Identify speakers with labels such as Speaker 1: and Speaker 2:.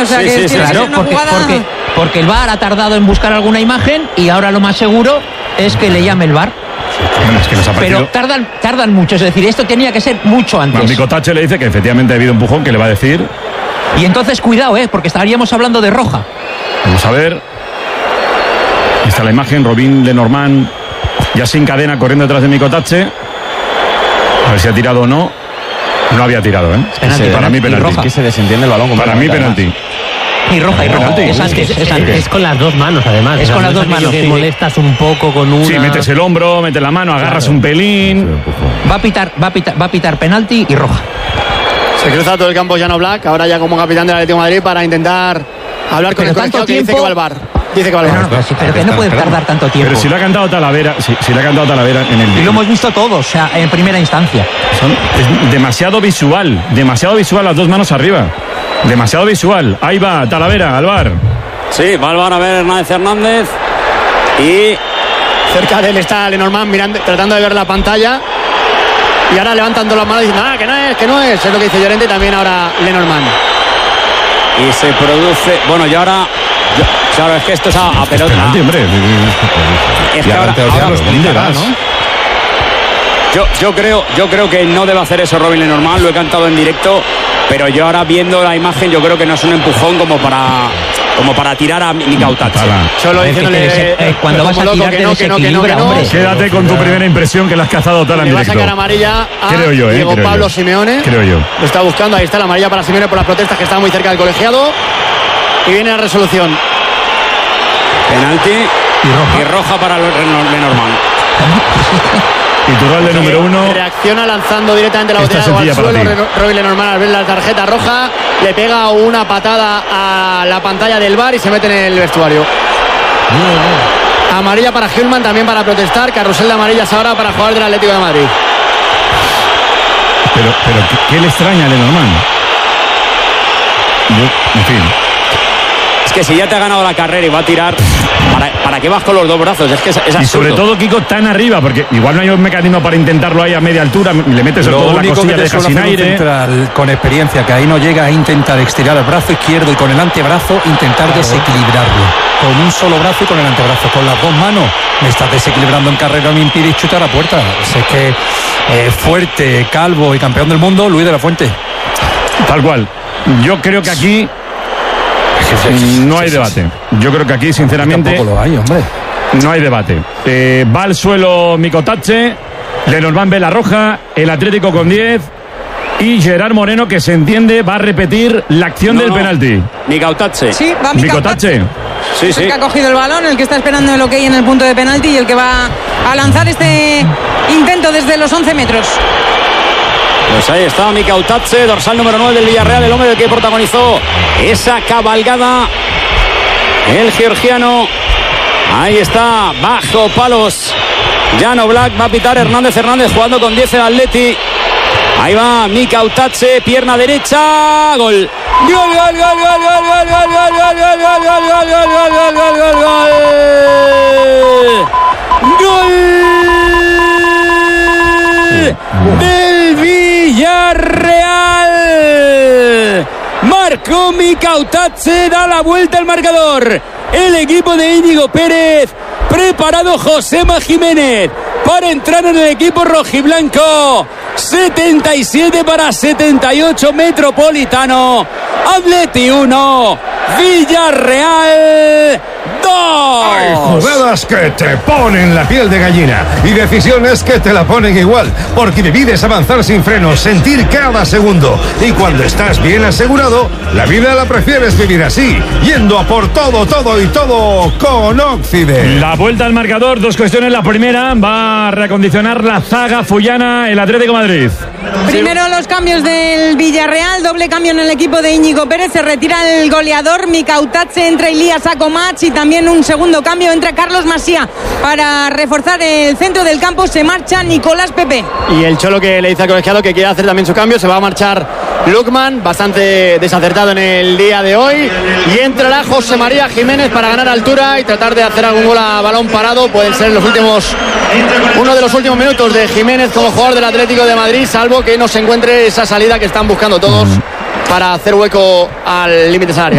Speaker 1: sea que tiene que ser una jugada...
Speaker 2: Porque el VAR ha tardado en buscar alguna imagen y ahora lo más seguro es que le llame el VAR.
Speaker 3: Bueno, es que nos ha parecido...
Speaker 2: Pero tardan mucho, es decir, esto tenía que ser mucho antes.
Speaker 3: Bueno, Mikotatze le dice que efectivamente ha habido empujón, que le va a decir.
Speaker 2: Y entonces cuidado, porque estaríamos hablando de roja.
Speaker 3: Vamos a ver. Ahí está la imagen, Robin Lenormand ya sin cadena corriendo detrás de Mikotatze. A ver si ha tirado o no. No había tirado,
Speaker 2: Penalti,
Speaker 3: para mí penalti.
Speaker 4: Que se desentiende el balón.
Speaker 3: Para mí penalti.
Speaker 2: Y roja. Es antes.
Speaker 5: Es con las dos manos, además.
Speaker 2: Es con las dos manos.
Speaker 5: Que molestas un poco con una...
Speaker 3: Sí, metes el hombro, metes la mano, agarras un pelín.
Speaker 2: Va a pitar penalti y roja.
Speaker 6: Se cruza todo el campo Jan Oblak, ahora ya como capitán del Atlético de Madrid, para intentar hablar con el colegiado, que dice que va al VAR. Dice que va al VAR.
Speaker 2: Pero que no puede tardar tanto tiempo.
Speaker 3: Pero si le ha cantado Talavera, si le ha cantado Talavera en el...
Speaker 2: Y lo hemos visto todos, o sea, en primera instancia.
Speaker 3: Es demasiado visual las dos manos arriba. Demasiado visual. Ahí va Talavera al VAR.
Speaker 7: Sí, va al VAR a ver Hernández. Y
Speaker 6: cerca de él está Lenormand mirando, tratando de ver la pantalla. Y ahora levantando las manos diciendo, que no es. Es lo que dice Llorente y también ahora Lenormand.
Speaker 7: Y se produce... Bueno, y ahora... Claro, es que esto es a pelota.
Speaker 3: Penalti, hombre.
Speaker 7: Es que ahora los blindarás, ¿no? Yo creo que no debe hacer eso Robin Lenormand, lo he cantado en directo, pero yo ahora viendo la imagen yo creo que no es un empujón como para tirar a Mikotatze.
Speaker 6: Solo diciéndole
Speaker 2: cuando vas a tirar que no.
Speaker 3: Quédate con tu primera impresión que la has cazado tal en
Speaker 6: directo.
Speaker 3: directo.
Speaker 6: Le va a sacar amarilla a
Speaker 3: creo yo,
Speaker 6: Diego Pablo Simeone.
Speaker 3: Creo yo.
Speaker 6: Lo está buscando, ahí está la amarilla para Simeone por las protestas que está muy cerca del colegiado. Y viene la resolución.
Speaker 7: Penalti y roja para Lenormand.
Speaker 3: Iturralde número 1.
Speaker 6: Reacciona lanzando directamente la botella de agua al suelo. Robin Lenormand al ver la tarjeta roja le pega una patada a la pantalla del VAR y se mete en el vestuario. Amarilla para Hjulmand, también para protestar. Carrusel de amarillas ahora para jugar del Atlético de Madrid.
Speaker 3: Pero ¿qué le extraña a Lenormand? En fin.
Speaker 7: Es que si ya te ha ganado la carrera y va a tirar, ¿para qué vas con los dos brazos? Es que es absurdo.
Speaker 3: Y sobre todo, Kiko, tan arriba, porque igual no hay un mecanismo para intentarlo ahí a media altura, le metes el todo en la costilla, deja sin aire.
Speaker 4: Con experiencia, que ahí no llega a intentar estirar el brazo izquierdo y con el antebrazo intentar desequilibrarlo. Con un solo brazo y con el antebrazo. Con las dos manos me estás desequilibrando en carrera, me impide chutar a puerta. Es que fuerte, calvo y campeón del mundo, Luis de la Fuente.
Speaker 3: Tal cual. Yo creo que aquí no hay debate. Yo creo que aquí, sinceramente,
Speaker 4: tampoco lo hay, hombre.
Speaker 3: No hay debate. Va al suelo Mikotatze, Lenormand ve la roja, el Atlético con 10 y Gerard Moreno, que se entiende, va a repetir la acción del penalti.
Speaker 7: Mikotatze.
Speaker 1: Sí, va Mikotatze.
Speaker 7: Sí.
Speaker 1: El que ha cogido el balón, el que está esperando el okey en el punto de penalti y el que va a lanzar este intento desde los 11 metros.
Speaker 7: Pues ahí está Mikotatze, dorsal número 9 del Villarreal, el hombre del que protagonizó esa cabalgada, el georgiano. Ahí está, bajo palos Jan Oblak, va a pitar Hernández jugando con 10 el Atleti. Ahí va Mikotatze, pierna derecha, gol. Gol. Del Villarreal. Marcó Mikotatze, da la vuelta al marcador. El equipo de Íñigo Pérez, preparado Josema Jiménez para entrar en el equipo rojiblanco. 77-78 Metropolitano. Atleti 1, Villarreal 2.
Speaker 8: Hay jugadas que te ponen la piel de gallina y decisiones que te la ponen igual, porque decides avanzar sin frenos, sentir cada segundo, y cuando estás bien asegurado, la vida la prefieres vivir así, yendo a por todo y todo con Occident.
Speaker 3: La vuelta al marcador, dos cuestiones. La primera, va a reacondicionar la zaga fullana el Atlético de Madrid.
Speaker 1: Primero los cambios del Villarreal, doble cambio en el equipo de Íñigo Pérez, se retira el goleador Mikotatze, entra Ilías Akomach y también un segundo cambio, entra Carlos Masía para reforzar el centro del campo, se marcha Nicolás Pepe.
Speaker 6: Y el Cholo, que le dice al colegiado que quiere hacer también su cambio, se va a marchar Lukman, bastante desacertado en el día de hoy, y entrará José María Jiménez para ganar altura y tratar de hacer algún gol a balón parado. Pueden ser uno de los últimos minutos de Jiménez como jugador del Atlético de Madrid, salvo que no se encuentre esa salida que están buscando todos para hacer hueco al límite salarial.